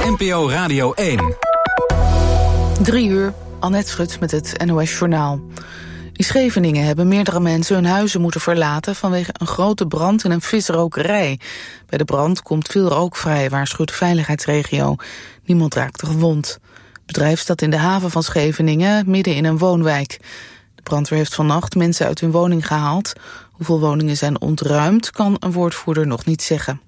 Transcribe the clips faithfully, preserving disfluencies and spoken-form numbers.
N P O Radio één. Drie uur, Annette Schut met het N O S Journaal. In Scheveningen hebben meerdere mensen hun huizen moeten verlaten vanwege een grote brand in een visrokerij. Bij de brand komt veel rook vrij, waarschuwt de veiligheidsregio. Niemand raakte gewond. Het bedrijf staat in de haven van Scheveningen, midden in een woonwijk. De brandweer heeft vannacht mensen uit hun woning gehaald. Hoeveel woningen zijn ontruimd, kan een woordvoerder nog niet zeggen.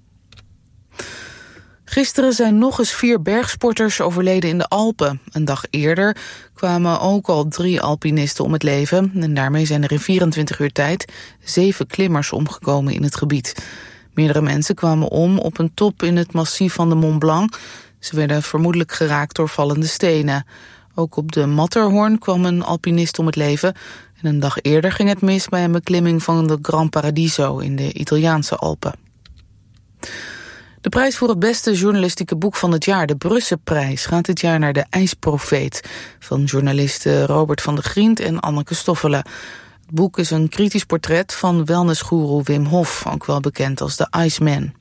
Gisteren zijn nog eens vier bergsporters overleden in de Alpen. Een dag eerder kwamen ook al drie alpinisten om het leven. En daarmee zijn er in vierentwintig uur tijd zeven klimmers omgekomen in het gebied. Meerdere mensen kwamen om op een top in het massief van de Mont Blanc. Ze werden vermoedelijk geraakt door vallende stenen. Ook op de Matterhorn kwam een alpinist om het leven. En een dag eerder ging het mis bij een beklimming van de Gran Paradiso in de Italiaanse Alpen. De prijs voor het beste journalistieke boek van het jaar, de Brusselprijs, gaat dit jaar naar De IJsprofeet van journalisten Robert van der Griend en Anneke Stoffelen. Het boek is een kritisch portret van wellnessgoeroe Wim Hof, ook wel bekend als de Iceman.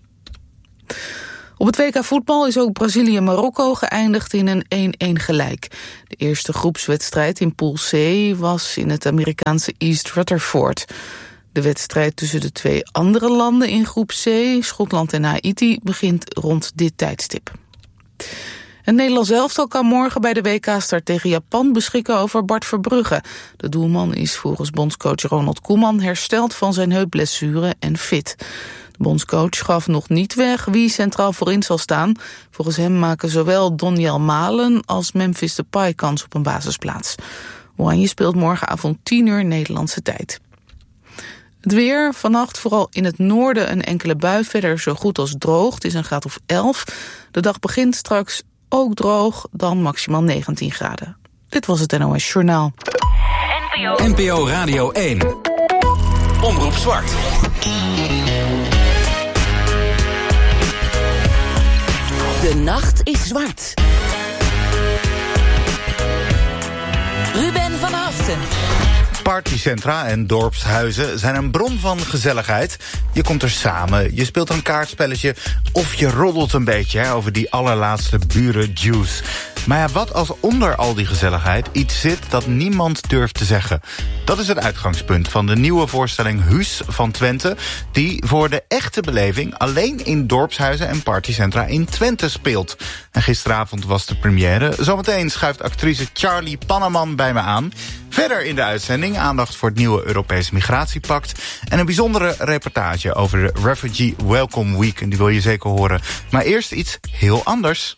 Op het W K voetbal is ook Brazilië-Marokko geëindigd in een één-één gelijk. De eerste groepswedstrijd in Pool C was in het Amerikaanse East Rutherford. De wedstrijd tussen de twee andere landen in groep C, Schotland en Haiti, begint rond dit tijdstip. Het Nederlands elftal kan morgen bij de W K-start tegen Japan beschikken over Bart Verbrugge. De doelman is volgens bondscoach Ronald Koeman hersteld van zijn heupblessure en fit. De bondscoach gaf nog niet weg wie centraal voorin zal staan. Volgens hem maken zowel Doniel Malen als Memphis Depay kans op een basisplaats. Oranje speelt morgenavond tien uur Nederlandse tijd. Het weer, vannacht vooral in het noorden een enkele bui, verder zo goed als droog. Het is een graad of elf. De dag begint straks ook droog, dan maximaal negentien graden. Dit was het N O S Journaal. N P O Radio één. Omroep Zwart. De nacht is zwart. Ruben van Haften. Partycentra en dorpshuizen zijn een bron van gezelligheid. Je komt er samen, je speelt een kaartspelletje of je roddelt een beetje hè, over die allerlaatste burenjuice. Maar ja, wat als onder al die gezelligheid iets zit dat niemand durft te zeggen? Dat is het uitgangspunt van de nieuwe voorstelling Huus van Twente, die voor de echte beleving alleen in dorpshuizen en partycentra in Twente speelt. En gisteravond was de première. Zometeen schuift actrice Charlie Panneman bij me aan. Verder in de uitzending aandacht voor het nieuwe Europese migratiepact en een bijzondere reportage over de Refugee Welcome Week. En die wil je zeker horen. Maar eerst iets heel anders.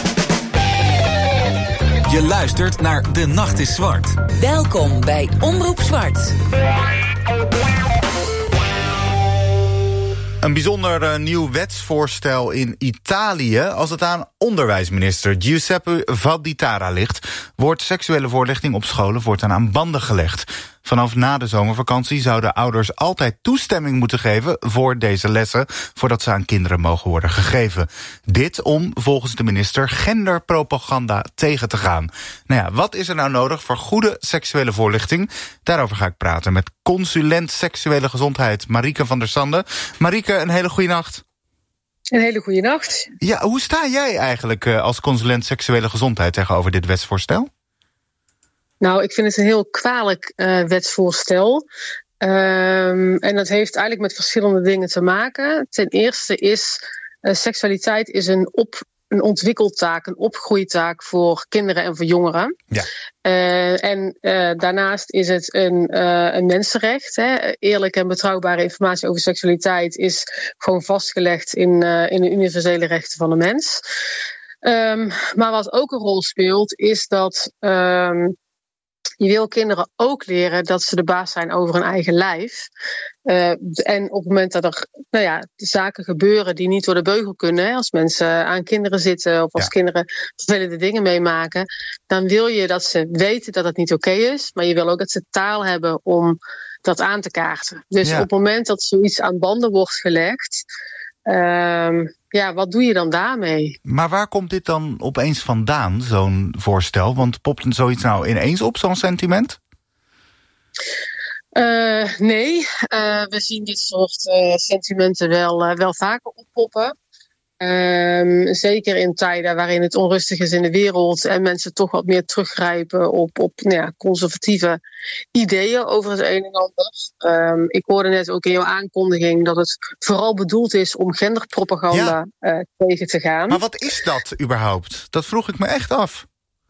Je luistert naar De Nacht is Zwart. Welkom bij Omroep Zwart. Een bijzonder uh, nieuw wetsvoorstel in Italië. Als het aan onderwijsminister Giuseppe Valditara ligt, wordt seksuele voorlichting op scholen voortaan aan banden gelegd. Vanaf na de zomervakantie zouden ouders altijd toestemming moeten geven voor deze lessen, voordat ze aan kinderen mogen worden gegeven. Dit om volgens de minister genderpropaganda tegen te gaan. Nou ja, wat is er nou nodig voor goede seksuele voorlichting? Daarover ga ik praten met consulent seksuele gezondheid Marieke van der Sande. Marieke, een hele goede nacht. Een hele goede nacht. Ja, hoe sta jij eigenlijk als consulent seksuele gezondheid tegenover dit wetsvoorstel? Nou, ik vind het een heel kwalijk uh, wetsvoorstel. Um, en dat heeft eigenlijk met verschillende dingen te maken. Ten eerste is uh, seksualiteit is een, op, een ontwikkeltaak, een opgroeitaak voor kinderen en voor jongeren. Ja. Uh, en uh, daarnaast is het een, uh, een mensenrecht. Hè. Eerlijke en betrouwbare informatie over seksualiteit is gewoon vastgelegd in, uh, in de universele rechten van de mens. Um, maar wat ook een rol speelt, is dat Um, je wil kinderen ook leren dat ze de baas zijn over hun eigen lijf. Uh, en op het moment dat er nou ja, zaken gebeuren die niet door de beugel kunnen, hè, als mensen aan kinderen zitten of als ja. kinderen vervelende dingen meemaken, dan wil je dat ze weten dat het niet oké is, maar je wil ook dat ze taal hebben om dat aan te kaarten. Dus ja. op het moment dat zoiets aan banden wordt gelegd, Um, ja, wat doe je dan daarmee? Maar waar komt dit dan opeens vandaan, zo'n voorstel? Want popt het zoiets nou ineens op, zo'n sentiment? Uh, nee, uh, we zien dit soort uh, sentimenten wel, uh, wel vaker oppoppen. Um, zeker in tijden waarin het onrustig is in de wereld en mensen toch wat meer teruggrijpen op, op nou ja, conservatieve ideeën over het een en ander. Um, ik hoorde net ook in jouw aankondiging dat het vooral bedoeld is om genderpropaganda ja. uh, tegen te gaan. Maar wat is dat überhaupt? Dat vroeg ik me echt af.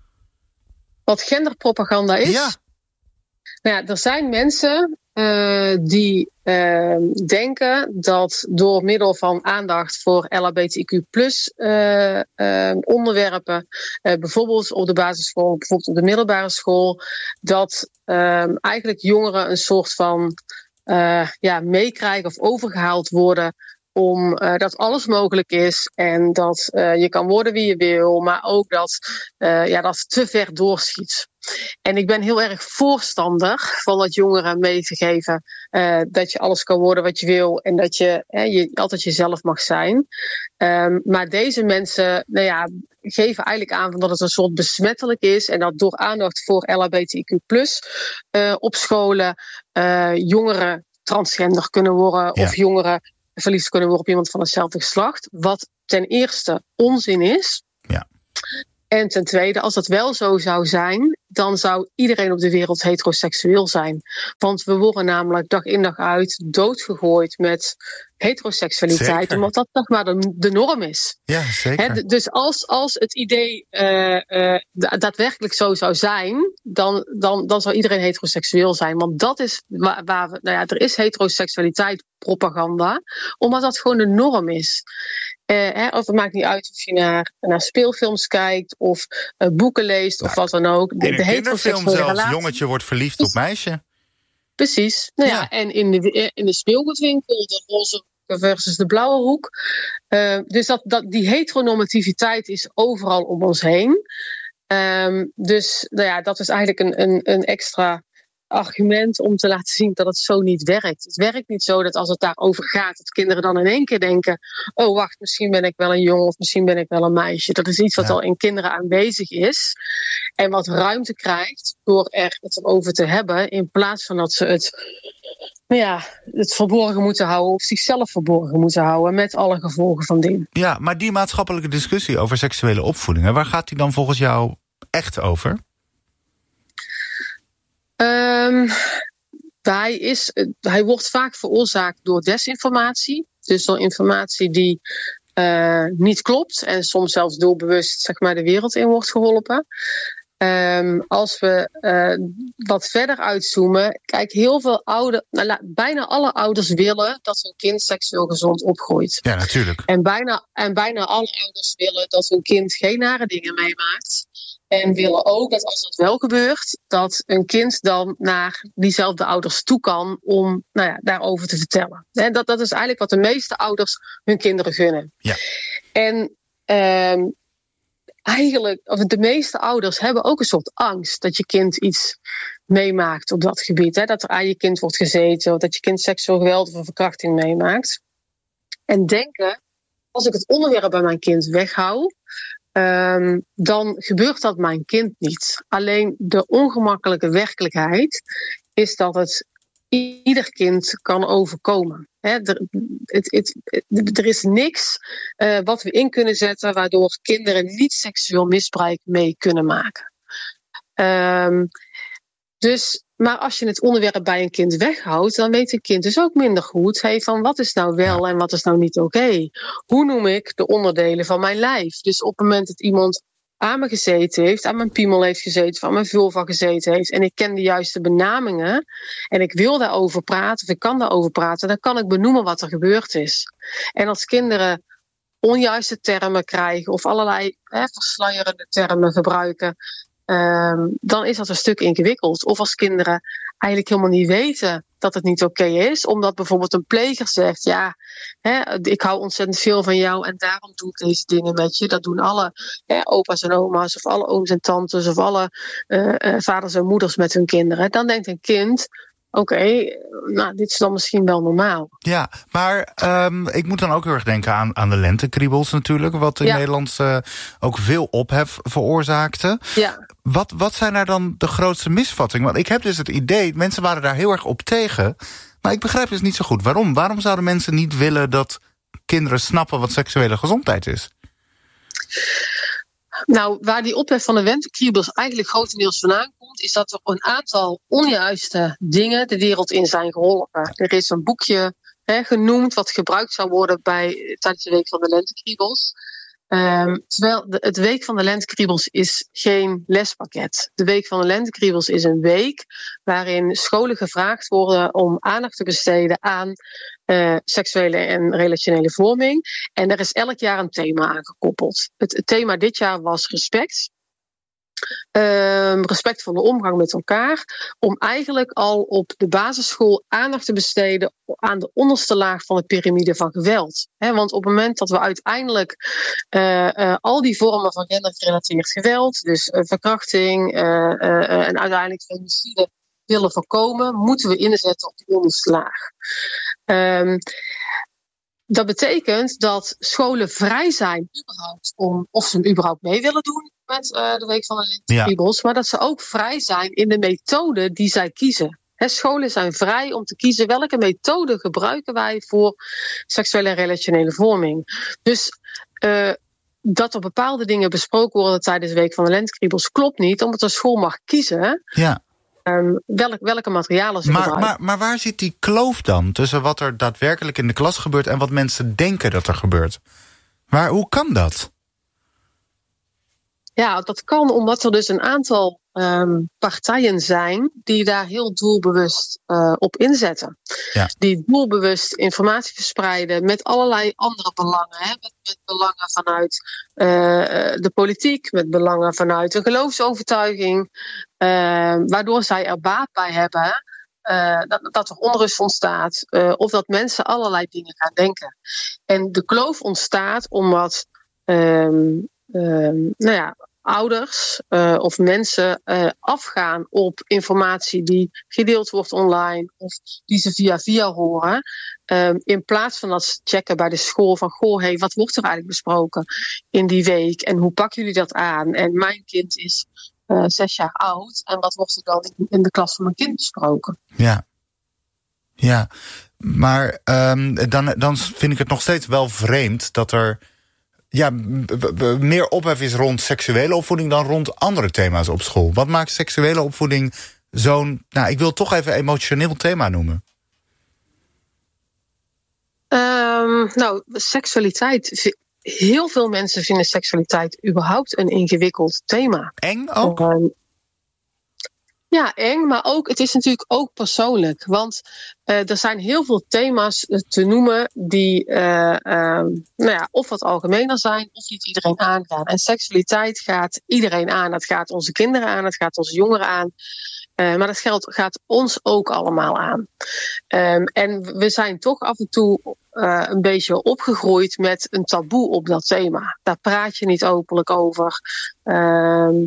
Wat genderpropaganda is? Ja. Nou ja, er zijn mensen uh, die uh, denken dat door middel van aandacht voor L H B T Q plus uh, uh, onderwerpen, uh, bijvoorbeeld op de basisschool, bijvoorbeeld op de middelbare school, dat uh, eigenlijk jongeren een soort van uh, ja, meekrijgen of overgehaald worden om uh, dat alles mogelijk is en dat uh, je kan worden wie je wil, maar ook dat uh, ja, dat te ver doorschiet. En ik ben heel erg voorstander van dat jongeren mee te geven uh, dat je alles kan worden wat je wil en dat je, hè, je altijd jezelf mag zijn. Um, maar deze mensen nou ja, geven eigenlijk aan dat het een soort besmettelijk is en dat door aandacht voor L H B T Q plus uh, op scholen uh, jongeren transgender kunnen worden ja. of jongeren verliefd kunnen worden op iemand van hetzelfde geslacht. Wat ten eerste onzin is. Ja. En ten tweede, als dat wel zo zou zijn, dan zou iedereen op de wereld heteroseksueel zijn. Want we worden namelijk dag in dag uit doodgegooid met heteroseksualiteit. Zeker. Omdat dat toch maar de, de norm is. Ja, zeker. He, dus als, als het idee uh, uh, daadwerkelijk zo zou zijn, dan, dan, dan zou iedereen heteroseksueel zijn. Want dat is waar, waar we, nou ja, er is heteroseksualiteit propaganda, omdat dat gewoon de norm is. Uh, hè, of het maakt niet uit of je naar, naar speelfilms kijkt of uh, boeken leest of nou, wat dan ook. De, in een kinderfilm zelfs, relatie. Jongetje wordt verliefd op meisje. Precies. Nou ja. Ja, en in de, in de speelgoedwinkel de roze versus de blauwe hoek. Uh, dus dat, dat, die heteronormativiteit is overal om ons heen. Um, dus nou ja, dat is eigenlijk een, een, een extra argument om te laten zien dat het zo niet werkt. Het werkt niet zo dat als het daarover gaat, dat kinderen dan in één keer denken, oh wacht, misschien ben ik wel een jongen of misschien ben ik wel een meisje. Dat is iets wat ja. al in kinderen aanwezig is en wat ruimte krijgt door er het over te hebben, in plaats van dat ze het, ja, het verborgen moeten houden of zichzelf verborgen moeten houden met alle gevolgen van dien. Ja, maar die maatschappelijke discussie over seksuele opvoeding, waar gaat die dan volgens jou echt over? Um, hij, is, hij wordt vaak veroorzaakt door desinformatie. Dus door informatie die uh, niet klopt en soms zelfs doelbewust zeg maar, de wereld in wordt geholpen. Um, als we uh, wat verder uitzoomen, kijk, heel veel ouders, nou, bijna alle ouders willen dat hun kind seksueel gezond opgroeit. Ja, natuurlijk. En bijna, en bijna alle ouders willen dat hun kind geen nare dingen meemaakt. En willen ook dat als dat wel gebeurt, dat een kind dan naar diezelfde ouders toe kan om nou ja, daarover te vertellen. En dat, dat is eigenlijk wat de meeste ouders hun kinderen gunnen. Ja. En um, eigenlijk, of de meeste ouders hebben ook een soort angst dat je kind iets meemaakt op dat gebied. Hè? Dat er aan je kind wordt gezeten, of dat je kind seksueel geweld of een verkrachting meemaakt. En denken, als ik het onderwerp bij mijn kind weghoud, Um, dan gebeurt dat mijn kind niet. Alleen de ongemakkelijke werkelijkheid is dat het ieder kind kan overkomen. He, er, het, het, het, er is niks uh, wat we in kunnen zetten waardoor kinderen niet seksueel misbruik mee kunnen maken. Um, dus, maar als je het onderwerp bij een kind weghoudt, dan weet een kind dus ook minder goed hey, van wat is nou wel en wat is nou niet oké. Okay. Hoe noem ik de onderdelen van mijn lijf? Dus op het moment dat iemand aan me gezeten heeft, aan mijn piemel heeft gezeten, aan mijn vulva gezeten heeft en ik ken de juiste benamingen en ik wil daarover praten of ik kan daarover praten, dan kan ik benoemen wat er gebeurd is. En als kinderen onjuiste termen krijgen of allerlei hè, versluierende termen gebruiken, Um, dan is dat een stuk ingewikkeld. Of als kinderen eigenlijk helemaal niet weten dat het niet oké is, omdat bijvoorbeeld een pleger zegt, ja, hè, ik hou ontzettend veel van jou en daarom doe ik deze dingen met je. Dat doen alle hè, opa's en oma's of alle ooms en tantes of alle uh, uh, vaders en moeders met hun kinderen. Dan denkt een kind, oké, okay, nou, dit is dan misschien wel normaal. Ja, maar um, ik moet dan ook heel erg denken aan, aan de lentekriebels natuurlijk, wat in ja. Nederland uh, ook veel ophef veroorzaakte. Ja. Wat, wat zijn daar dan de grootste misvattingen? Want ik heb dus het idee, mensen waren daar heel erg op tegen, maar ik begrijp dus niet zo goed. Waarom? Waarom zouden mensen niet willen dat kinderen snappen wat seksuele gezondheid is? Nou, waar die ophef van de wentekriebels eigenlijk grotendeels vandaan komt, is dat er een aantal onjuiste dingen de wereld in zijn geholpen. Er is een boekje hè, genoemd wat gebruikt zou worden bij, tijdens de Week van de Lentekriebels. Um, terwijl de, het Week van de Lentekriebels is geen lespakket. De Week van de Lentekriebels is een week waarin scholen gevraagd worden om aandacht te besteden aan uh, seksuele en relationele vorming. En er is elk jaar een thema aangekoppeld. Het, het thema dit jaar was respect. Um, respectvolle omgang met elkaar. Om eigenlijk al op de basisschool aandacht te besteden aan de onderste laag van de piramide van geweld. He, want op het moment dat we uiteindelijk uh, uh, al die vormen van gendergerelateerd geweld, dus uh, verkrachting uh, uh, en uiteindelijk femicide willen voorkomen, moeten we inzetten op die onderste laag. Um, Dat betekent dat scholen vrij zijn überhaupt om of ze hem überhaupt mee willen doen met uh, de Week van de Lentekriebels, ja. Maar dat ze ook vrij zijn in de methode die zij kiezen. He, scholen zijn vrij om te kiezen welke methode gebruiken wij voor seksuele en relationele vorming. Dus uh, dat er bepaalde dingen besproken worden tijdens de Week van de Lentekriebels klopt niet, omdat de school mag kiezen. Ja. Um, welk, welke materialen ze maar, gebruiken. Maar, maar waar zit die kloof dan tussen wat er daadwerkelijk in de klas gebeurt en wat mensen denken dat er gebeurt? Maar hoe kan dat? Ja, dat kan omdat er dus een aantal um, partijen zijn die daar heel doelbewust uh, op inzetten. Ja. Die doelbewust informatie verspreiden met allerlei andere belangen. Hè? Met, met belangen vanuit uh, de politiek, met belangen vanuit een geloofsovertuiging. Uh, waardoor zij er baat bij hebben uh, dat, dat er onrust ontstaat. Uh, of dat mensen allerlei dingen gaan denken. En de kloof ontstaat omdat Um, Um, nou ja, ouders uh, of mensen uh, afgaan op informatie die gedeeld wordt online of die ze via via horen. Um, in plaats van dat ze checken bij de school van goh, hey, wat wordt er eigenlijk besproken in die week en hoe pakken jullie dat aan? En mijn kind is uh, zes jaar oud en wat wordt er dan in, in de klas van mijn kind besproken? Ja, ja, maar um, dan, dan vind ik het nog steeds wel vreemd dat er ja, b- b- meer ophef is rond seksuele opvoeding dan rond andere thema's op school. Wat maakt seksuele opvoeding zo'n, nou, ik wil het toch even emotioneel thema noemen? Um, nou, seksualiteit. Heel veel mensen vinden seksualiteit überhaupt een ingewikkeld thema. Eng ook? Um, Ja, eng, maar ook, het is natuurlijk ook persoonlijk. Want uh, er zijn heel veel thema's te noemen die uh, uh, nou ja, of wat algemener zijn of niet iedereen aangaan. En seksualiteit gaat iedereen aan. Dat gaat onze kinderen aan, dat gaat onze jongeren aan. Uh, maar dat geldt, gaat ons ook allemaal aan. Um, en we zijn toch af en toe uh, een beetje opgegroeid met een taboe op dat thema. Daar praat je niet openlijk over. Um,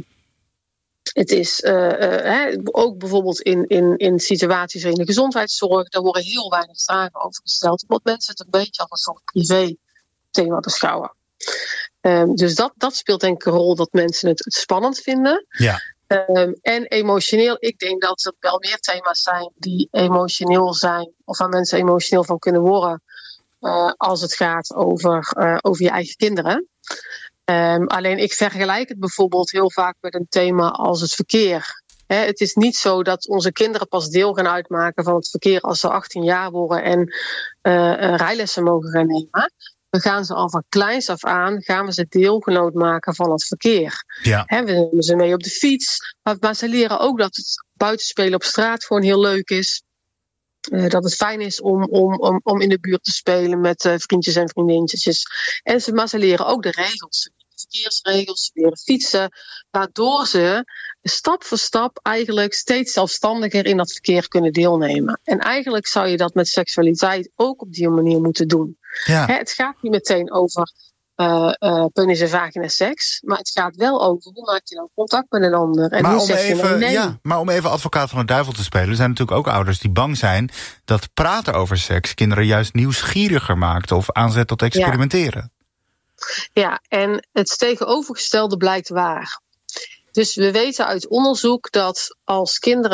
Het is uh, uh, hè, ook bijvoorbeeld in, in, in situaties in de gezondheidszorg, daar worden heel weinig vragen over gesteld, omdat mensen het een beetje als een soort privé-thema beschouwen. Um, dus dat, dat speelt denk ik een rol dat mensen het, het spannend vinden. Ja. Um, en emotioneel, ik denk dat er wel meer thema's zijn die emotioneel zijn, of waar mensen emotioneel van kunnen worden, uh, als het gaat over, uh, over je eigen kinderen. Um, alleen ik vergelijk het bijvoorbeeld heel vaak met een thema als het verkeer. He, het is niet zo dat onze kinderen pas deel gaan uitmaken van het verkeer als ze achttien jaar worden en uh, rijlessen mogen gaan nemen. We gaan ze al van kleins af aan, gaan we ze deelgenoot maken van het verkeer. Ja. He, we nemen ze mee op de fiets, maar, maar ze leren ook dat het buitenspelen op straat gewoon heel leuk is. Uh, dat het fijn is om, om, om, om in de buurt te spelen met uh, vriendjes en vriendinnetjes. En ze, maar ze leren ook de regels. Verkeersregels, ze leren fietsen. Waardoor ze stap voor stap eigenlijk steeds zelfstandiger in dat verkeer kunnen deelnemen. En eigenlijk zou je dat met seksualiteit ook op die manier moeten doen. Ja. Hè, het gaat niet meteen over uh, uh, penis en vagina seks. Maar het gaat wel over hoe maak je nou contact met een ander. En maar, hoe om zeg je even, nou nee? ja, maar om even advocaat van de duivel te spelen, er zijn natuurlijk ook ouders die bang zijn dat praten over seks kinderen juist nieuwsgieriger maakt of aanzet tot experimenteren. Ja. Ja, en het tegenovergestelde blijkt waar. Dus we weten uit onderzoek dat als kinderen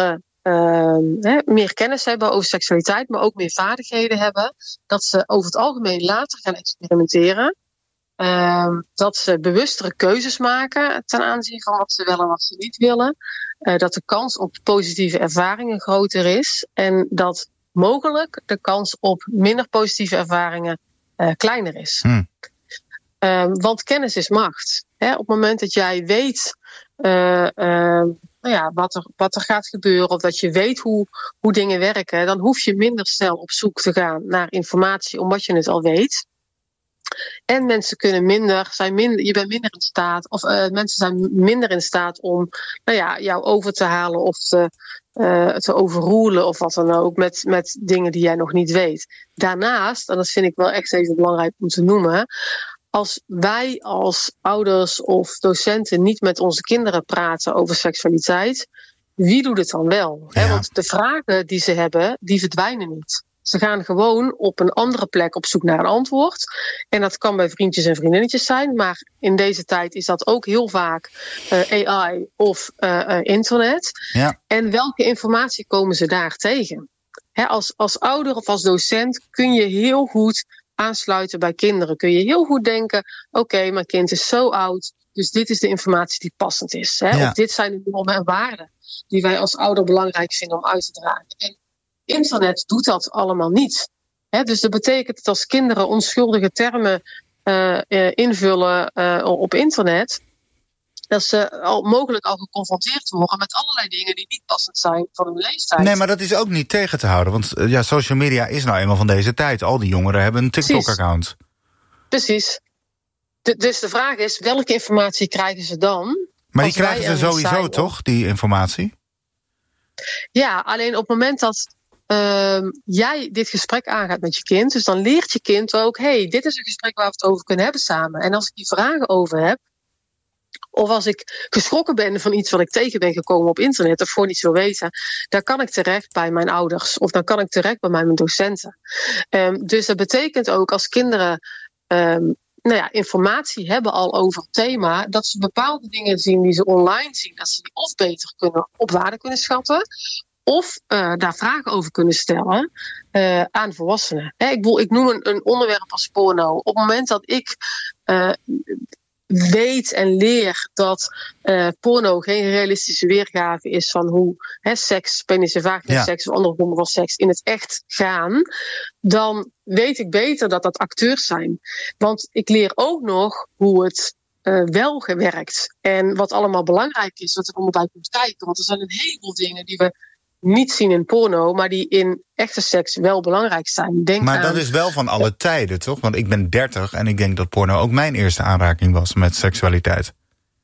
uh, hè, meer kennis hebben over seksualiteit, maar ook meer vaardigheden hebben, dat ze over het algemeen later gaan experimenteren. Uh, dat ze bewustere keuzes maken ten aanzien van wat ze wel en wat ze niet willen. Uh, dat de kans op positieve ervaringen groter is. En dat mogelijk de kans op minder positieve ervaringen uh, kleiner is. Hmm. Uh, want kennis is macht. Hè, op het moment dat jij weet uh, uh, nou ja, wat, er, wat er gaat gebeuren, of dat je weet hoe, hoe dingen werken, dan hoef je minder snel op zoek te gaan naar informatie omdat je het al weet. En mensen kunnen minder, zijn minder, je bent minder in staat, of uh, mensen zijn minder in staat om nou ja, jou over te halen of te, uh, te overroelen of wat dan ook met, met dingen die jij nog niet weet. Daarnaast, en dat vind ik wel echt even belangrijk om te noemen, als wij als ouders of docenten niet met onze kinderen praten over seksualiteit, wie doet het dan wel? Ja. He, want de vragen die ze hebben, die verdwijnen niet. Ze gaan gewoon op een andere plek op zoek naar een antwoord. En dat kan bij vriendjes en vriendinnetjes zijn. Maar in deze tijd is dat ook heel vaak uh, A I of uh, uh, internet. Ja. En welke informatie komen ze daar tegen? He, als, als ouder of als docent kun je heel goed aansluiten bij kinderen. Kun je heel goed denken, oké, okay, mijn kind is zo oud, dus dit is de informatie die passend is. Hè? Ja. Of dit zijn de normen en waarden die wij als ouder belangrijk vinden om uit te dragen. En internet doet dat allemaal niet. He, dus dat betekent dat als kinderen onschuldige termen uh, uh, invullen uh, op internet, dat ze al mogelijk al geconfronteerd worden met allerlei dingen die niet passend zijn voor hun leeftijd. Nee, maar dat is ook niet tegen te houden. Want uh, ja, social media is nou eenmaal van deze tijd. Al die jongeren hebben een TikTok-account. Precies. De, dus de vraag is, welke informatie krijgen ze dan? Maar die krijgen ze sowieso toch, die informatie? Ja, alleen op het moment dat Uh, jij dit gesprek aangaat met je kind, dus dan leert je kind ook, hey, dit is een gesprek waar we het over kunnen hebben samen. En als ik die vragen over heb, of als ik geschrokken ben van iets wat ik tegen ben gekomen op internet of gewoon iets wil weten, dan kan ik terecht bij mijn ouders of dan kan ik terecht bij mijn docenten. Um, dus dat betekent ook als kinderen um, nou ja, informatie hebben al over het thema, dat ze bepaalde dingen zien die ze online zien, dat ze die of beter kunnen op waarde kunnen schatten, of uh, daar vragen over kunnen stellen uh, aan volwassenen. He, ik, bedoel, ik noem een, een onderwerp als porno. Op het moment dat ik uh, weet en leer dat uh, porno geen realistische weergave is van hoe he, seks, penis en vagina ja. seks of andere vormen van seks in het echt gaan, dan weet ik beter dat dat acteurs zijn. Want ik leer ook nog hoe het Uh, wel gewerkt. En wat allemaal belangrijk is, wat er allemaal bij komt kijken. Want er zijn een heleboel dingen die we niet zien in porno, maar die in echte seks wel belangrijk zijn. Denk maar aan, dat is wel van alle uh, tijden, toch? Want ik ben dertig en ik denk dat porno ook mijn eerste aanraking was met seksualiteit.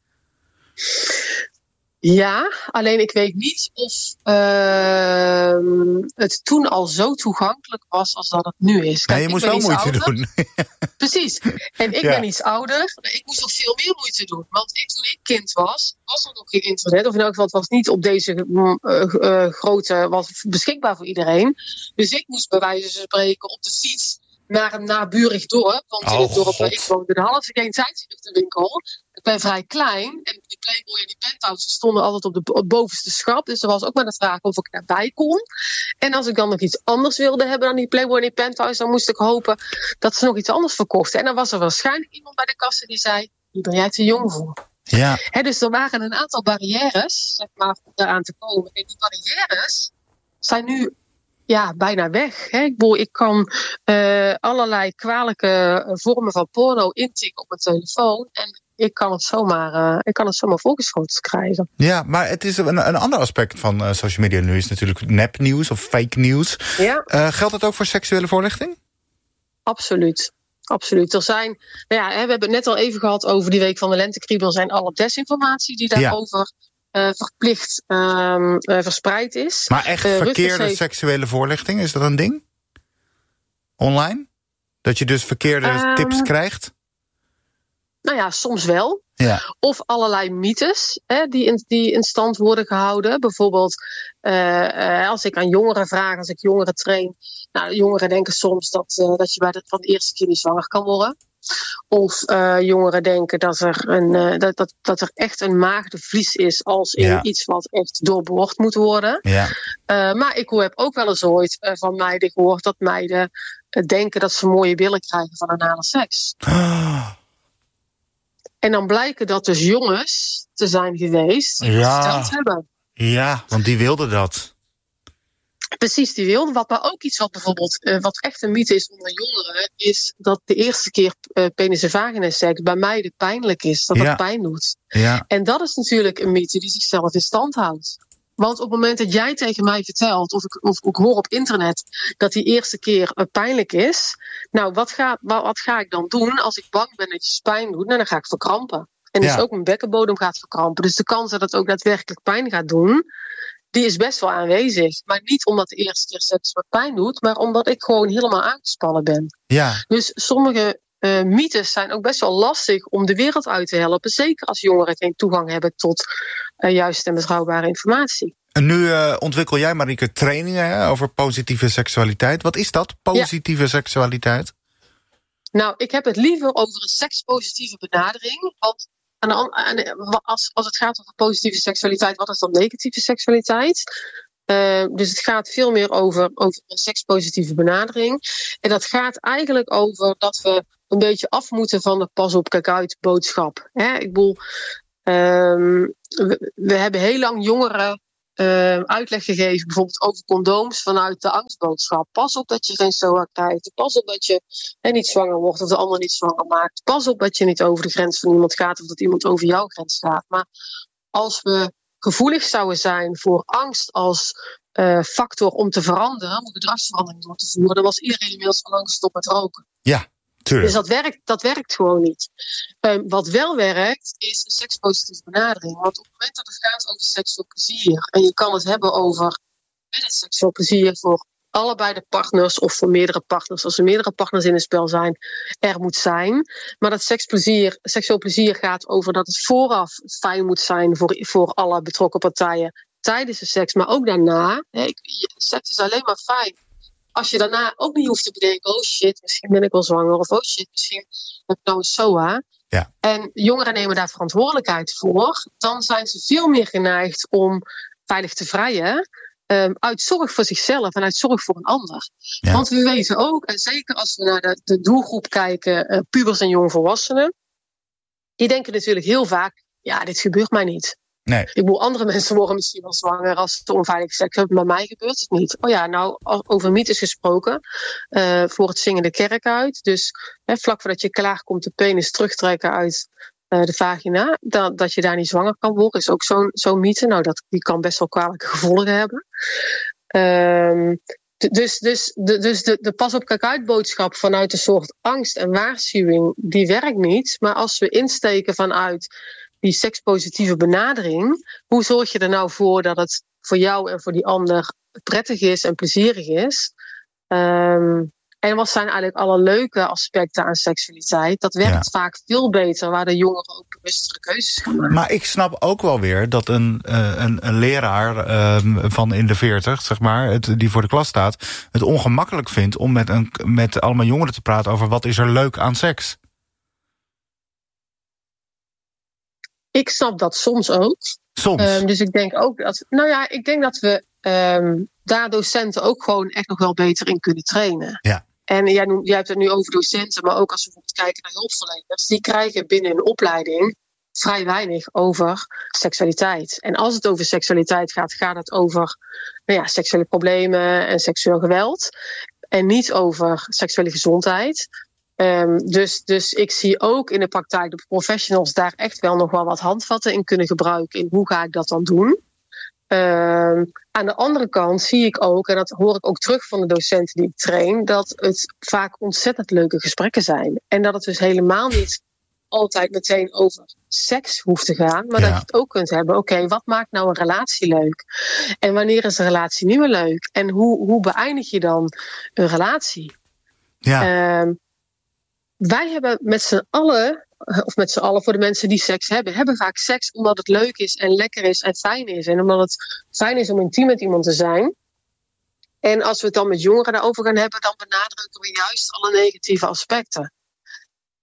Ja, alleen ik weet niet of uh, het toen al zo toegankelijk was als dat het nu is. Kijk, ja, je moest wel moeite ouder. doen. Precies. En ik ja. ben iets ouder. Ik moest nog veel meer moeite doen. Want ik, toen ik kind was, was er nog geen internet. Of in elk geval, het was niet op deze uh, uh, grootte, was beschikbaar voor iedereen. Dus ik moest bij wijze van spreken op de fiets naar een naburig dorp. Want oh, in het dorp waar ik woonde, de halve geen tijdschriftenwinkel. Ik ben vrij klein en die Playboy en die Penthouse stonden altijd op, de, op het bovenste schap. Dus er was ook maar de vraag of ik daarbij kon. En als ik dan nog iets anders wilde hebben dan die Playboy en die Penthouse, dan moest ik hopen dat ze nog iets anders verkochten. En dan was er waarschijnlijk iemand bij de kassa die zei, hier ben jij te jong voor. Ja. He, dus er waren een aantal barrières, zeg maar, om daaraan te komen. En die barrières zijn nu ja, bijna weg. Hè. Ik, bedoel, ik kan uh, allerlei kwalijke vormen van porno intikken op mijn telefoon. En ik kan het zomaar, uh, ik kan het zomaar voorgeschoten krijgen. Ja, maar het is een, een ander aspect van uh, social media nu is natuurlijk nepnieuws of fake nieuws. Ja. Uh, geldt dat ook voor seksuele voorlichting? Absoluut. Absoluut. Er zijn, nou ja, we hebben het net al even gehad over die week van de lentekriebel. Er zijn alle desinformatie die daarover ja. uh, verplicht uh, uh, verspreid is. Maar echt uh, verkeerde heeft... seksuele voorlichting, is dat een ding? Online? Dat je dus verkeerde uh, tips krijgt? Nou ja, soms wel. Ja. Of allerlei mythes hè, die, in, die in stand worden gehouden. Bijvoorbeeld uh, uh, als ik aan jongeren vraag, als ik jongeren train. Nou, jongeren denken soms dat, uh, dat je bij de, van de eerste keer niet zwanger kan worden. Of uh, jongeren denken dat er, een, uh, dat, dat, dat er echt een maagdenvlies is als in ja. iets wat echt doorboord moet worden. Ja. Uh, maar ik heb ook wel eens ooit uh, van meiden gehoord dat meiden uh, denken dat ze mooie billen krijgen van anale seks. Oh. En dan blijken dat dus jongens te zijn geweest die ja. het verteld hebben. Ja, want die wilden dat. Precies, die wilde wat. Maar ook iets wat bijvoorbeeld, uh, wat echt een mythe is onder jongeren, is dat de eerste keer uh, penis- en vaginaseks bij meiden pijnlijk is. Dat ja. dat pijn doet. Ja. En dat is natuurlijk een mythe die zichzelf in stand houdt. Want op het moment dat jij tegen mij vertelt, of ik, of ik hoor op internet, dat die eerste keer uh, pijnlijk is. Nou, wat ga, wat, wat ga ik dan doen als ik bang ben dat je pijn doet? Nou, dan ga ik verkrampen. En dus ja. ook mijn bekkenbodem gaat verkrampen. Dus de kans dat het ook daadwerkelijk pijn gaat doen, die is best wel aanwezig. Maar niet omdat de eerste keer seks wat pijn doet, maar omdat ik gewoon helemaal aangespannen ben. Ja. Dus sommige uh, mythes zijn ook best wel lastig om de wereld uit te helpen. Zeker als jongeren geen toegang hebben tot uh, juiste en betrouwbare informatie. En nu uh, ontwikkel jij, Marieke, trainingen hè, over positieve seksualiteit. Wat is dat, positieve ja. seksualiteit? Nou, ik heb het liever over een sekspositieve benadering. Want En, en als, als het gaat over positieve seksualiteit, wat is dan negatieve seksualiteit? Uh, dus het gaat veel meer over, over een sekspositieve benadering. En dat gaat eigenlijk over dat we een beetje af moeten van de pas op, kijk uit boodschap. Hè? Ik bedoel, um, we, we hebben heel lang jongeren uh, uitleg gegeven, bijvoorbeeld over condooms vanuit de angstboodschap. Pas op dat je geen S O A krijgt. Pas op dat je hè, niet zwanger wordt of de ander niet zwanger maakt. Pas op dat je niet over de grens van iemand gaat of dat iemand over jouw grens gaat. Maar als we gevoelig zouden zijn voor angst als uh, factor om te veranderen, om gedragsverandering door te voeren, dan was iedereen inmiddels al lang gestopt met roken. Ja, tuurlijk. Dus dat werkt, dat werkt gewoon niet. Um, wat wel werkt, is een sekspositieve benadering. Want op het moment dat het gaat over seksueel plezier, en je kan het hebben over het seksueel plezier voor allebei de partners of voor meerdere partners, als er meerdere partners in het spel zijn, er moet zijn. Maar dat seksplezier, seksueel plezier gaat over dat het vooraf fijn moet zijn voor, voor alle betrokken partijen tijdens de seks, maar ook daarna. Hè, seks is alleen maar fijn als je daarna ook niet hoeft te bedenken, oh shit, misschien ben ik wel zwanger, of oh shit, misschien heb ik nou een S O A. Ja. En jongeren nemen daar verantwoordelijkheid voor. Dan zijn ze veel meer geneigd om veilig te vrijen, Um, uit zorg voor zichzelf en uit zorg voor een ander. Ja. Want we weten ook, en zeker als we naar de, de doelgroep kijken, uh, pubers en jongvolwassenen, die denken natuurlijk heel vaak, ja, dit gebeurt mij niet. Nee. Ik bedoel, andere mensen worden misschien wel zwanger als ze onveilig seks hebben, maar mij gebeurt het niet. Oh ja, nou, over mythes gesproken, uh, voor het zingen de kerk uit. Dus hè, vlak voordat je klaar komt de penis terugtrekken uit Uh, de vagina, dat, dat je daar niet zwanger kan worden, is ook zo'n, zo'n mythe. Nou, dat, die kan best wel kwalijke gevolgen hebben. Um, d- dus dus, de, dus de, de pas op kijk uit boodschap vanuit een soort angst en waarschuwing, die werkt niet. Maar als we insteken vanuit die sekspositieve benadering, hoe zorg je er nou voor dat het voor jou en voor die ander prettig is en plezierig is? Um, En wat zijn eigenlijk alle leuke aspecten aan seksualiteit? Dat werkt ja. vaak veel beter, waar de jongeren ook bewustere keuzes gaan maken. Maar ik snap ook wel weer dat een, uh, een, een leraar uh, van in de veertig, zeg maar, het, die voor de klas staat, het ongemakkelijk vindt om met, een, met allemaal jongeren te praten over wat is er leuk aan seks. Ik snap dat soms ook. Soms? Um, dus ik denk ook dat, nou ja, ik denk dat we um, daar docenten ook gewoon echt nog wel beter in kunnen trainen. Ja. En jij, noemt, jij hebt het nu over docenten, maar ook als we bijvoorbeeld kijken naar hulpverleners, die krijgen binnen een opleiding vrij weinig over seksualiteit. En als het over seksualiteit gaat, gaat het over nou ja, seksuele problemen en seksueel geweld. En niet over seksuele gezondheid. Um, dus, dus ik zie ook in de praktijk dat professionals daar echt wel nog wel wat handvatten in kunnen gebruiken. In hoe ga ik dat dan doen? Um, aan de andere kant zie ik ook, en dat hoor ik ook terug van de docenten die ik train, dat het vaak ontzettend leuke gesprekken zijn. En dat het dus helemaal niet altijd meteen over seks hoeft te gaan, maar ja. dat je het ook kunt hebben. Oké, okay, wat maakt nou een relatie leuk? En wanneer is een relatie niet meer leuk? En hoe, hoe beëindig je dan een relatie? Ja. Um, wij hebben met z'n allen, of met z'n allen voor de mensen die seks hebben, hebben vaak seks omdat het leuk is en lekker is en fijn is. En omdat het fijn is om intiem met iemand te zijn. En als we het dan met jongeren daarover gaan hebben, dan benadrukken we juist alle negatieve aspecten.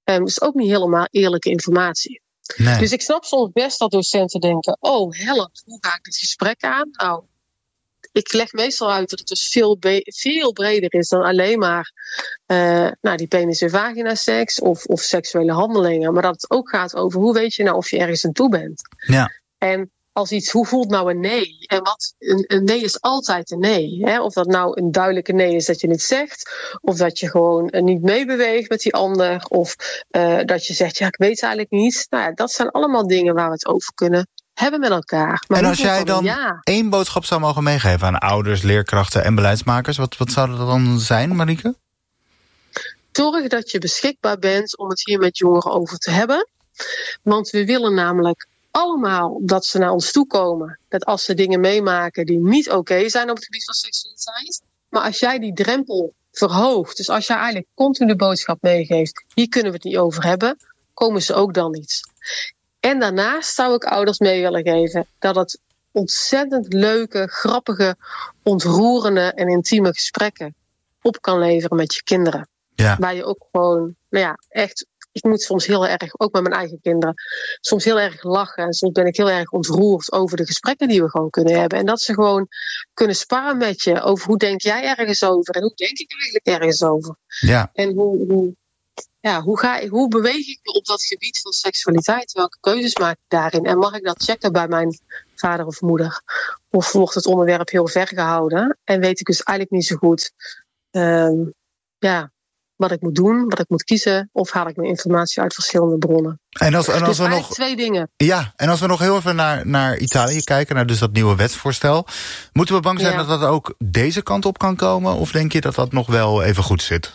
Um, is ook niet helemaal eerlijke informatie. Nee. Dus ik snap soms best dat docenten denken, oh help, hoe ga ik dit gesprek aan? Nou, ik leg meestal uit dat het dus veel, be- veel breder is dan alleen maar uh, nou, die penis- en vagina-seks of, of seksuele handelingen. Maar dat het ook gaat over hoe weet je nou of je ergens aan toe bent. Ja. En als iets, hoe voelt nou een nee? En wat, een, een nee is altijd een nee. Hè? Of dat nou een duidelijke nee is dat je het zegt. Of dat je gewoon uh, niet meebeweegt met die ander. Of uh, dat je zegt, ja, ik weet eigenlijk niet. Nou ja, dat zijn allemaal dingen waar we het over kunnen hebben met elkaar. Maar en als jij dan ja. één boodschap zou mogen meegeven aan ouders, leerkrachten en beleidsmakers, wat, wat zou dat dan zijn, Marieke? Zorg dat je beschikbaar bent om het hier met jongeren over te hebben. Want we willen namelijk allemaal dat ze naar ons toe komen. Dat als ze dingen meemaken die niet oké okay zijn op het gebied van seksualiteit. Maar als jij die drempel verhoogt, dus als jij eigenlijk continu de boodschap meegeeft, hier kunnen we het niet over hebben, komen ze ook dan niet. En daarnaast zou ik ouders mee willen geven dat het ontzettend leuke, grappige, ontroerende en intieme gesprekken op kan leveren met je kinderen. Ja. Waar je ook gewoon, nou ja, echt, ik moet soms heel erg, ook met mijn eigen kinderen, soms heel erg lachen. En soms ben ik heel erg ontroerd over de gesprekken die we gewoon kunnen hebben. En dat ze gewoon kunnen sparren met je over hoe denk jij ergens over en hoe denk ik eigenlijk ergens over. Ja. En hoe, hoe, ja, hoe, ga ik, hoe beweeg ik me op dat gebied van seksualiteit? Welke keuzes maak ik daarin? En mag ik dat checken bij mijn vader of moeder? Of wordt het onderwerp heel ver gehouden? En weet ik dus eigenlijk niet zo goed um, ja, wat ik moet doen, wat ik moet kiezen, of haal ik mijn informatie uit verschillende bronnen. En als, en als dus we nog twee dingen. Ja, en als we nog heel even naar, naar Italië kijken, naar dus dat nieuwe wetsvoorstel, moeten we bang zijn ja. dat dat ook deze kant op kan komen? Of denk je dat dat nog wel even goed zit?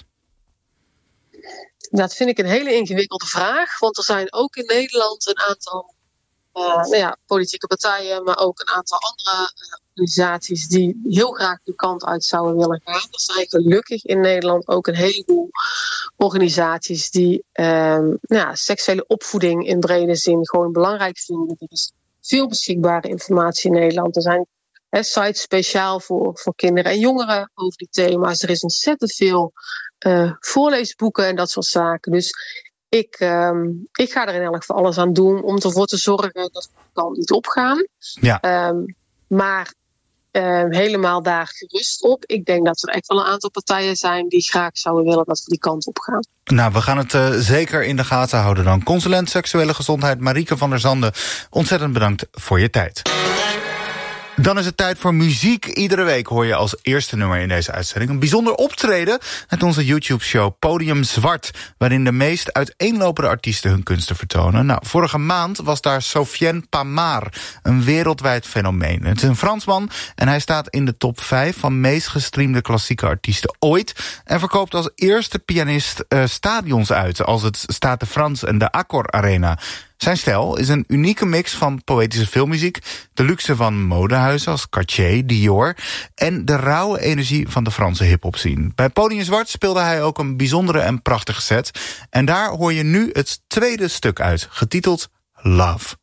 Dat vind ik een hele ingewikkelde vraag, want er zijn ook in Nederland een aantal uh, nou ja, politieke partijen, maar ook een aantal andere uh, organisaties die heel graag die kant uit zouden willen gaan. Er zijn gelukkig in Nederland ook een heleboel organisaties die uh, nou ja, seksuele opvoeding in brede zin gewoon belangrijk vinden. Er is veel beschikbare informatie in Nederland. Er zijn he, sites speciaal voor, voor kinderen en jongeren over die thema's. Er is ontzettend veel uh, voorleesboeken en dat soort zaken. Dus ik, um, ik ga er in elk geval alles aan doen om ervoor te zorgen dat de kant niet opgaan. Ja. Um, maar uh, helemaal daar gerust op. Ik denk dat er echt wel een aantal partijen zijn die graag zouden willen dat we die kant op gaan. Nou, we gaan het uh, zeker in de gaten houden dan. Consulent seksuele gezondheid Marieke van der Zanden, ontzettend bedankt voor je tijd. Dan is het tijd voor muziek. Iedere week hoor je als eerste nummer in deze uitzending een bijzonder optreden uit onze YouTube-show Podium Zwart, waarin de meest uiteenlopende artiesten hun kunsten vertonen. Nou, vorige maand was daar Sofiane Pamar, een wereldwijd fenomeen. Het is een Fransman en hij staat in de top vijf van meest gestreamde klassieke artiesten ooit en verkoopt als eerste pianist uh, stadions uit, als het Stade de France en de Accor Arena. Zijn stijl is een unieke mix van poëtische filmmuziek, de luxe van modehuizen als Cartier, Dior en de rauwe energie van de Franse hip-hop scene. Bij Podium Zwart speelde hij ook een bijzondere en prachtige set. En daar hoor je nu het tweede stuk uit, getiteld Love.